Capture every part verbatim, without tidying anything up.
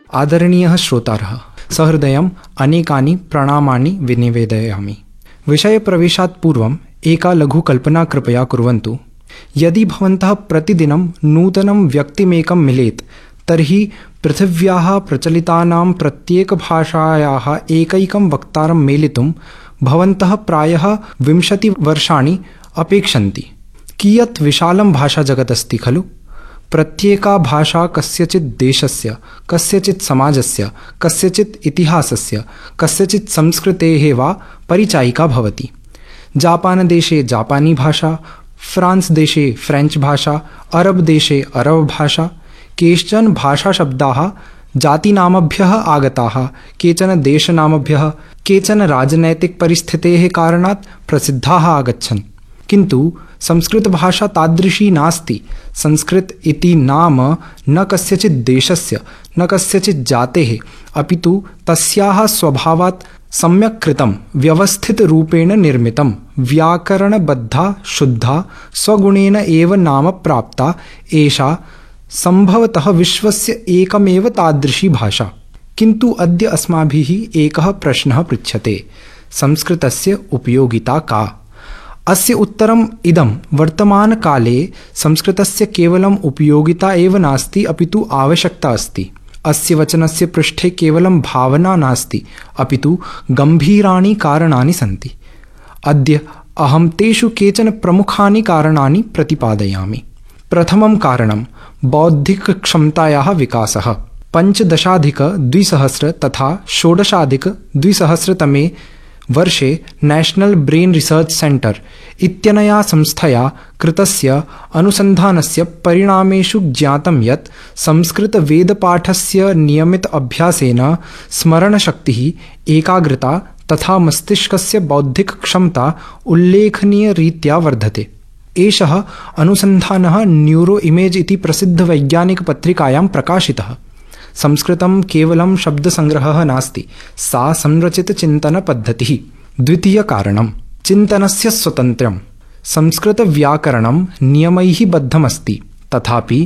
आदरणीयः श्रोतारः, सहृदयम् अनेकानि प्रणामानि विनिवेदयामि। विषयप्रवेशात् पूर्वम् एका लघुकल्पना कृपया कुर्वन्तु। यदि भवन्तः प्रतिदिनं नूतनं व्यक्तिमेकं मिलेत् तर्हि पृथिव्याः प्रचलितानां प्रत्येकभाषायाः एकैकं वक्तारं मेलितुं भवन्तः प्रायः विंशतिवर्षाणि अपेक्षन्ति। कियत् विशालं भाषाजगदस्ति खलु। प्रत्येका भाषा कस्यचित् देशस्य, कस्यचित् समाजस्य, कस्यचित् इतिहासस्य, कस्यचित् संस्कृतेः वा परिचायिका भवति। जापानदेशे जापानी भाषा, फ्रांस् देशे फ्रेञ्च् भाषा, अरब देशे अरब भाषा। केचन भाषाशब्दाः जातिनामभ्यः आगताः, केचन देशनामभ्यः, केचन राजनैतिकपरिस्थितेः कारणात् प्रसिद्धाः आगच्छन्। किन्तु संस्कृतभाषा तादृशी नास्ति। संस्कृत इति नाम न कस्यचित् देशस्य, न कस्यचित् जातेः, अपितु तस्याः स्वभावात् सम्यक् कृतं, व्यवस्थितरूपेण निर्मितं, व्याकरणबद्धा, शुद्धा, स्वगुणेन एव नाम प्राप्ता। एषा सम्भवतः विश्वस्य एकमेव तादृशी भाषा। किन्तु अद्य अस्माभिः एकः प्रश्नः पृच्छ्यते, संस्कृतस्य उपयोगिता का? अस्य उत्तरम् इदं, वर्तमानकाले संस्कृतस्य केवलम् उपयोगिता एव नास्ति, अपितु आवश्यकता अस्ति। अस्य वचनस्य पृष्ठे केवलं भावना नास्ति, अपितु गम्भीराणि कारणानि सन्ति। अद्य अहं तेषु केचन प्रमुखानि कारणानि प्रतिपादयामि। प्रथमं कारणं बौद्धिकक्षमतायाः विकासः। पञ्चदशाधिकद्विसहस्र तथा षोडशाधिकद्विसहस्रतमे वर्षे नेशनल ब्रेन रिसर्च सेंटर इत्यनया संस्थया कृतस्य अनुसन्धानस्य परिणामेषु ज्ञातं यत् संस्कृतवेदपाठस्य नियमित अभ्यासेन स्मरणशक्तिः, एकाग्रता तथा मस्तिष्कस्य बौद्धिकक्षमता उल्लेखनीयरीत्या वर्धते। एषः अनुसन्धानः न्यूरो इमेज इति प्रसिद्धवैज्ञानिकपत्रिकायां प्रकाशितः। संस्कृतं केवलं शब्दसङ्ग्रहः नास्ति, सा संरचितचिन्तनपद्धतिः। द्वितीयकारणं चिन्तनस्य स्वातन्त्र्यं। संस्कृतव्याकरणं नियमैः बद्धमस्ति, तथापि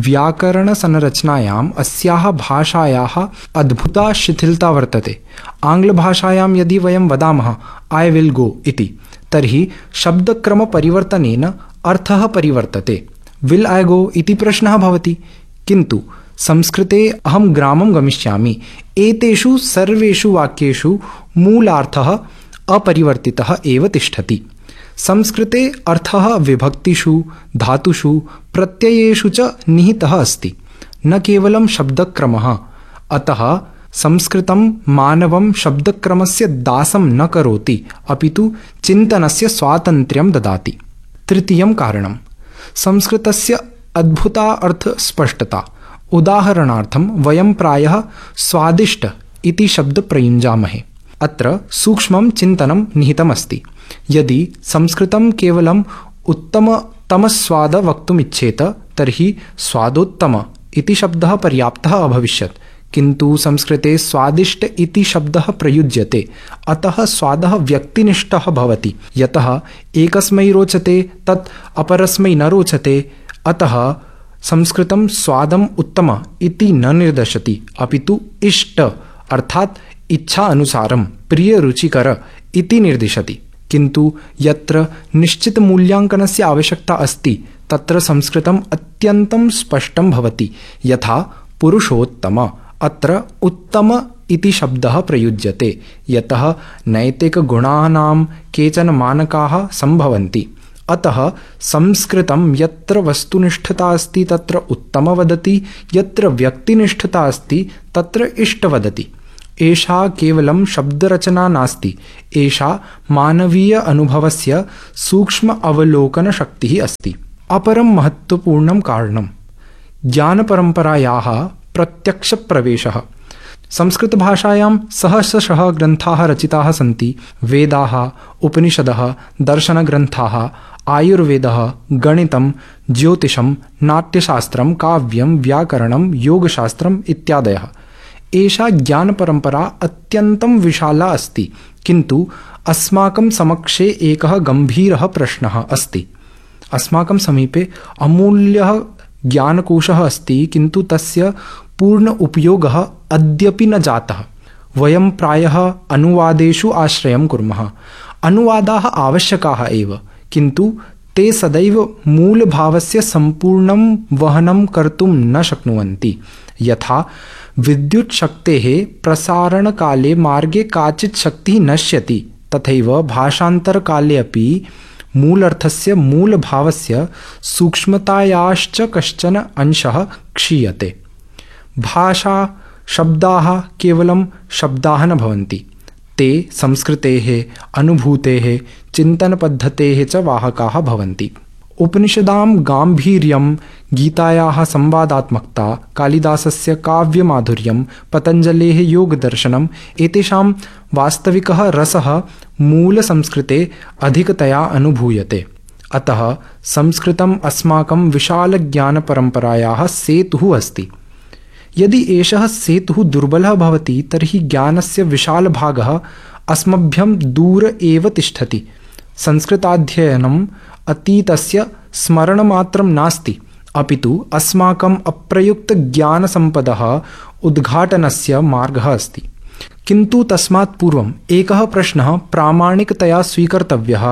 व्याकरणसंरचनायाम् अस्याः भाषायाः अद्भुता शिथिलता वर्तते। आङ्ग्लभाषायां यदि वयं वदामः ऐ विल् गो इति, तर्हि शब्दक्रमपरिवर्तनेन अर्थः परिवर्तते। विल् ऐ गो इति प्रश्नः भवति, किन्तु संस्कृते अहं ग्रामं गमिष्यामि, एतेषु सर्वेषु वाक्येषु मूलार्थः अपरिवर्तितः एव तिष्ठति। संस्कृते अर्थः विभक्तिषु, धातुषु, प्रत्ययेषु च निहितः अस्ति, न केवलं शब्दक्रमः। अतः संस्कृतं मानवं शब्दक्रमस्य दासं न करोति, अपितु चिन्तनस्य स्वातन्त्र्यं ददाति। तृतीयं कारणं संस्कृतस्य अद्भुता अर्थस्पष्टता। उदाहरणार्थं वयं प्रायः स्वादिष्ट इति शब्द प्रयुञ्जामहे। अत्र सूक्ष्मं चिन्तनं निहितमस्ति। यदि संस्कृतं केवलम् उत्तमतमस्वाद वक्तुमिच्छेत तर्हि स्वादोत्तम इति शब्दः पर्याप्तः अभविष्यत्, किन्तु संस्कृते स्वादिष्ट इति शब्दः प्रयुज्यते। अतः स्वादः व्यक्तिनिष्ठः भवति, यतः एकस्मै रोचते तत् अपरस्मै न रोचते। अतः संस्कृतं स्वादम् उत्तम इति न निर्दशति, अपितु इष्ट अर्थात् इच्छा अनुसारं प्रिय रुचिकर इति निर्दिशति। किन्तु यत्र निश्चित मूल्याङ्कनस्य आवश्यकता अस्ति तत्र संस्कृतम् अत्यन्तं स्पष्टं भवति। यथा पुरुषोत्तम, अत्र उत्तम इति शब्दः प्रयुज्यते, यतः नैतिकगुणानां केचन मानकाः सम्भवन्ति। अतः संस्कृतं यत्र वस्तुनिष्ठता अस्ति तत्र उत्तम वदति, यत्र व्यक्तिनिष्ठता अस्ति तत्र इष्ट वदति। एषा केवलं शब्दरचना नास्ति, एषा मानवीय अनुभवस्य सूक्ष्म अवलोकनशक्तिः अस्ति। अपरं महत्त्वपूर्णं कारणं ज्ञानपरम्परायाः प्रत्यक्षप्रवेशः। संस्कृतभाषायां सहस्रशः ग्रन्थाः रचिताः सन्ति। वेदाः, उपनिषदः, दर्शनग्रन्थाः, आयुर्वेदः, गणितं, ज्योतिषं, नाट्यशास्त्रं, काव्यं, व्याकरणं, योगशास्त्रम् इत्यादयः। एषा ज्ञानपरम्परा अत्यन्तं विशाला अस्ति, किन्तु अस्माकं समक्षे एकः गम्भीरः प्रश्नः अस्ति। अस्माकं समीपे अमूल्यः ज्ञानकोशः अस्ति, किन्तु तस्य पूर्ण उपयोगः अद्यपि न जातः। वयं प्रायः अनुवादेषु आश्रयं कुर्मः। अनुवादाः आवश्यकाः एव, किन्तु ते सदैव मूलभावस्य सम्पूर्णं वहनं कर्तुं न शक्नुवन्ति। यथा विद्युत्शक्तेः प्रसारणकाले मार्गे काचित् शक्तिः नश्यति, तथैव भाषान्तरकाले अपि मूलर्थस्य मूलभावस्य सूक्ष्मतायाश्च कश्चन अंशः क्षीयते। भाषा शब्दाः केवलं शब्दाः न भवन्ति, ते संस्कृतेः, अनुभूतेः, चिन्तनपद्धतेः च वाहकाः भवन्ति। उपनिषदां गाम्भीर्यं, गीतायाः संवादात्मकता, कालिदासस्य काव्यमाधुर्यं, पतञ्जलेः योगदर्शनम् एतेषां वास्तविकः रसः मूलसंस्कृते अधिकतया अनुभूयते। अतः संस्कृतम् अस्माकं विशालज्ञानपरम्परायाः सेतुः अस्ति। यदि एषः सेतुः दुर्बलः भवति तर्हि ज्ञानस्य विशालभागः अस्मभ्यं दूर एव तिष्ठति। संस्कृताध्ययनम् अतीतस्य स्मरणमात्रं नास्ति, अपितु अस्माकम् अप्रयुक्तज्ञानसम्पदः उद्घाटनस्य मार्गः अस्ति। किन्तु तस्मात् पूर्वम् एकः प्रश्नः प्रामाणिकतया स्वीकर्तव्यः।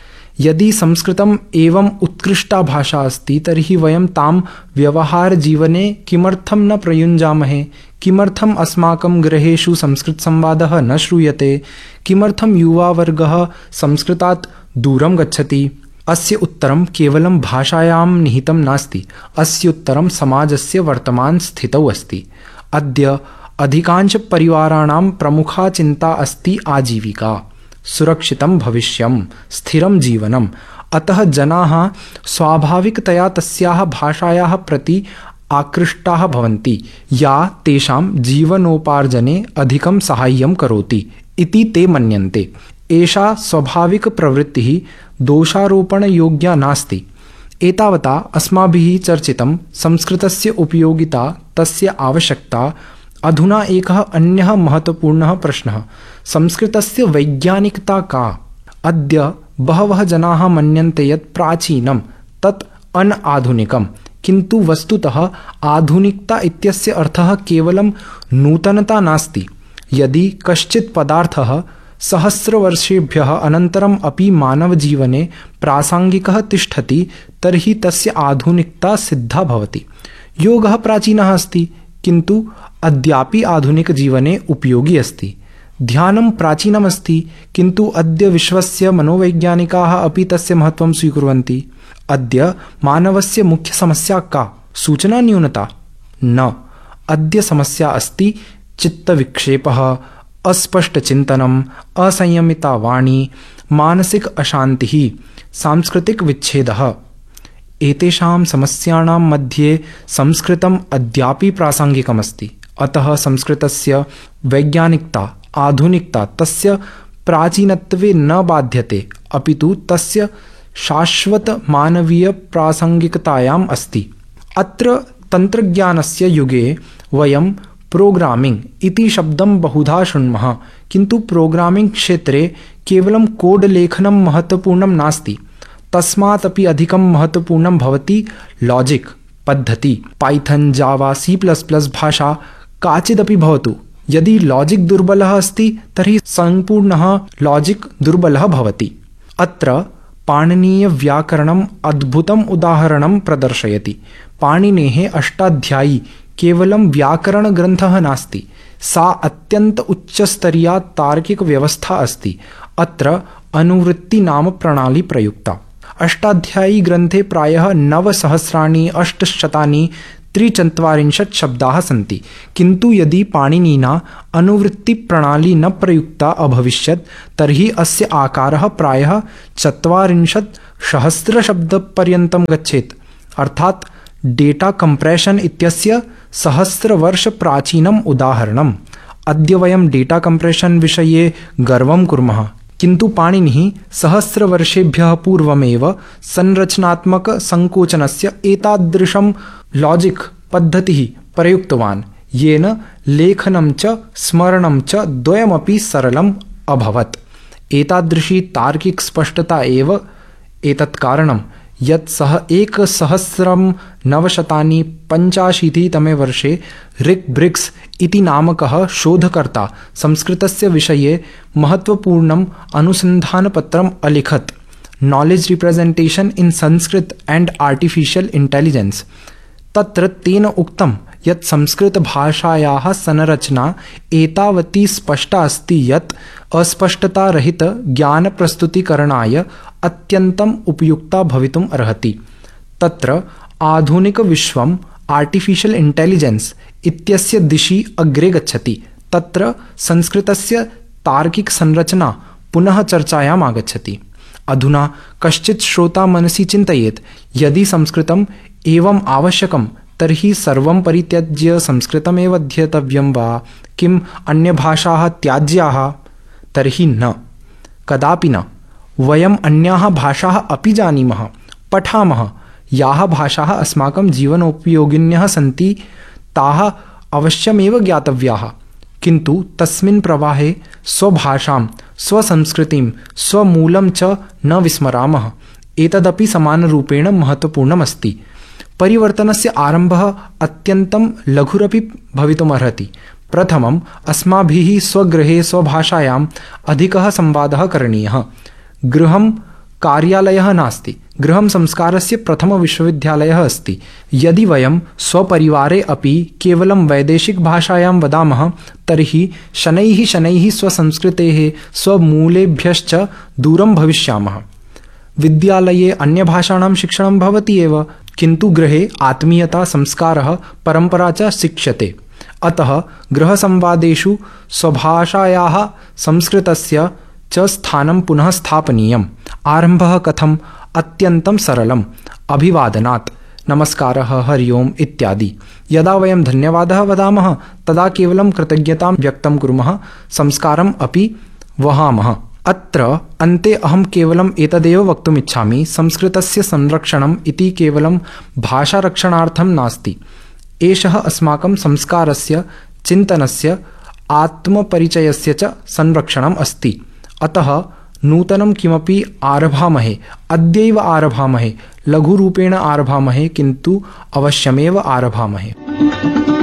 यदि संस्कृतम् एवम् उत्कृष्टा भाषा अस्ति तर्हि वयं तां व्यवहारजीवने किमर्थं न प्रयुञ्जामहे? किमर्थम् अस्माकं गृहेषु संस्कृतसंवादः न श्रूयते? किमर्थं युवावर्गः संस्कृतात् दूरं गच्छति? अस्य उत्तरं केवलं भाषायां निहितं नास्ति, अस्य उत्तरं समाजस्य वर्तमानस्थितौ अस्ति। अद्य अधिकांशपरिवाराणां प्रमुखा चिन्ता अस्ति आजीविका, सुरक्षितं भविष्यं, स्थिरं जीवनम्। अतः जनाः स्वाभाविकतया तस्याः भाषायाः प्रति आकृष्टाः भवन्ति, या तेषां जीवनोपार्जने अधिकं साहाय्यं करोति इति ते मन्यन्ते। एषा स्वाभाविकप्रवृत्तिः दोषारोपणयोग्या नास्ति। एतावता अस्माभिः चर्चितं संस्कृतस्य उपयोगिता, तस्य आवश्यकता। अधुना एकः अन्यः महत्वपूर्णः प्रश्नः, संस्कृतस्य वैज्ञानिकता का? अद्य बहवः जनाः मन्यन्ते यत् प्राचीनं तत् अनाधुनिकं, किन्तु वस्तुतः आधुनिकता इत्यस्य अर्थः केवलं नूतनता नास्ति। यदि कश्चित् पदार्थः सहस्रवर्षेभ्यः अनन्तरम् अपि मानवजीवने प्रासङ्गिकः तिष्ठति तर्हि तस्य आधुनिकता सिद्धा भवति। योगः प्राचीनः अस्ति, किन्तु अद्यापि आधुनिकजीवने उपयोगी अस्ति। ध्यानं प्राचीनमस्ति, किन्तु अद्य विश्वस्य मनोवैज्ञानिकाः अपि तस्य महत्त्वं स्वीकुर्वन्ति। अद्य मानवस्य मुख्यसमस्या का? सूचनान्यूनता? न, अद्य समस्या अस्ति चित्तविक्षेपः, अस्पष्टचिन्तनम्, असंयमिता वाणी, मानसिक अशान्तिः, सांस्कृतिक विच्छेदः। एतेषां समस्यानां मध्ये संस्कृतम् अद्यापि प्रासङ्गिकमस्ति। अतः संस्कृतस्य वैज्ञानिकता, आधुनिकता तस्य प्राचीनत्वे न बाध्यते, अपितु तस्य शाश्वतमानवीयप्रासङ्गिकतायाम् अस्ति। अत्र तन्त्रज्ञानस्य युगे वयं प्रोग्रामिङ्ग् इति शब्दं बहुधा शृण्मः, किन्तु प्रोग्रामिङ्ग् क्षेत्रे केवलं कोड् लेखनं महत्त्वपूर्णं नास्ति, तस्मात् अपि अधिकं महत्त्वपूर्णं भवति लाजिक् पद्धति। पाइथन्, जावा, सी प्लस् प्लस् भाषा काचिदपि भवतु, यदि लाजिक् दुर्बलः अस्ति तर्हि सम्पूर्णः लाजिक् दुर्बलः भवति। अत्र पाणिनीयव्याकरणम् अद्भुतम् उदाहरणं प्रदर्शयति। पाणिनेः अष्टाध्यायी केवलं व्याकरणग्रन्थः नास्ति, सा अत्यन्त उच्चस्तरीया तार्किकव्यवस्था अस्ति। अत्र अनुवृत्ति नाम प्रणाली प्रयुक्ता। अष्टाध्यायी ग्रन्थे प्रायः नवसहस्राणि अष्टशतानि त्रिचत्वारिंशत् शब्दाः सन्ति, किन्तु यदि पाणिनिना अनुवृत्तिप्रणाली न प्रयुक्ता अभविष्यत् तर्हि अस्य आकारः प्रायः चत्वारिंशत् सहस्रशब्दपर्यन्तं गच्छेत्। अर्थात् डेटा कम्प्रेशन् इत्यस्य सहस्रवर्षप्राचीनम् उदाहरणम्। अद्य वयं डेटा कम्प्रेशन् विषये गर्वं कुर्मः, किन्तु पाणिनिः सहस्रवर्षेभ्यः पूर्वमेव संरचनात्मकसङ्कोचनस्य एतादृशं लाजिक् पद्धतिः प्रयुक्तवान्, येन लेखनं च स्मरणं च द्वयमपि सरलम् अभवत्। एतादृशी तार्किकस्पष्टता एव एतत् कारणं यत् सः एकसहस्रं नवशतानि पञ्चाशीतितमे वर्षे रिक् ब्रिक्स् इति नामकः शोधकर्ता संस्कृतस्य विषये महत्त्वपूर्णम् अनुसन्धानपत्रम् अलिखत्। Knowledge representation in Sanskrit and artificial intelligence. तत्र तेन उक्तं यत् संस्कृतभाषायाः संरचना एतावती स्पष्टा अस्ति यत् अस्पष्टतारहित ज्ञानप्रस्तुतीकरणाय अत्यन्तम् उपयुक्ता भवितुम् अर्हति। तत्र आधुनिकविश्वम् आर्टिफिशियल इंटेलिजेंस इत्यस्य दिशि अग्रे गच्छति। तत्र संस्कृतस्य तार्किकसंरचना पुनः चर्चायाम् आगच्छति। अधुना कश्चित् श्रोता मनसि चिन्तयेत्, यदि संस्कृतम् एवम् आवश्यकं तर्हि सर्वं परित्यज्य संस्कृतमेव अध्येतव्यं वा? किम् अन्यभाषाः त्याज्याः? तर्हि न, कदापि न। वयम् अन्याः भाषाः अपि जानीमः, पठामः। याः भाषाः अस्माकं जीवनोपयोगिन्यः सन्ति ताः अवश्यमेव ज्ञातव्याः, किन्तु तस्मिन् प्रवाहे स्वभाषां, स्वसंस्कृतिं, स्वमूलं च न विस्मरामः। एतदपि समानरूपेण महत्त्वपूर्णमस्ति। परिवर्तनस्य आरम्भः अत्यन्तं लघुरपि भवितुमर्हति। प्रथमम् अस्माभिः स्वगृहे स्वभाषायाम् अधिकः संवादः करणीयः। गृहं कार्यालयः नास्ति, गृहं संस्कारस्य प्रथमविश्वविद्यालयः अस्ति। यदि वयं स्वपरिवारे अपि केवलं वैदेशिकभाषायां वदामः तर्हि शनैः शनैः स्वसंस्कृतेः स्वमूलेभ्यश्च दूरं भविष्यामः। विद्यालये अन्यभाषाणां शिक्षणं भवति एव, किन्तु गृहे आत्मीयता, संस्कारः, परम्परा च शिक्ष्यते। अतः गृहसंवादेषु स्वभाषायाः संस्कृतस्य च स्थानं पुनः स्थापनीयम्। आरम्भः कथम्? अत्यन्तं सरलम्। अभिवादनात्, नमस्कारः, हरि ओम् इत्यादि। यदा वयं धन्यवादः वदामः तदा केवलं कृतज्ञतां व्यक्तं कुर्मः, संस्कारम् अपि वहामः। अत्र अन्ते अहं केवलम् एतदेव वक्तुम् इच्छामि, संस्कृतस्य संरक्षणम् इति केवलं भाषारक्षणार्थं नास्ति। एषः अस्माकं संस्कारस्य, चिन्तनस्य, आत्मपरिचयस्य च संरक्षणम् अस्ति। अतः नूतनं किमपि आरभामहे, अद्यैव आरभामहे, लघुरूपेण आरभामहे, किन्तु अवश्यमेव आरभामहे।